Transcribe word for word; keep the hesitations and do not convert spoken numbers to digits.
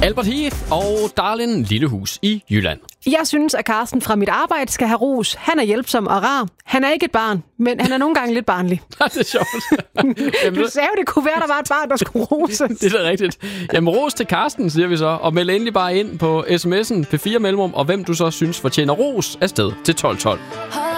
Albert Heath og Darlin Lillehus i Jylland. Jeg synes, at Carsten fra mit arbejde skal have ros. Han er hjælpsom og rar. Han er ikke et barn, men han er nogle gange lidt barnlig. Det er sjovt. Jamen, du sagde jo, det kunne være, der var et barn, der skulle roses. Det er da rigtigt. Jamen, ros til Carsten, siger vi så. Og meld endelig bare ind på sms'en P fire Mellemrum, og hvem du så synes fortjener ros afsted til tolv tolv.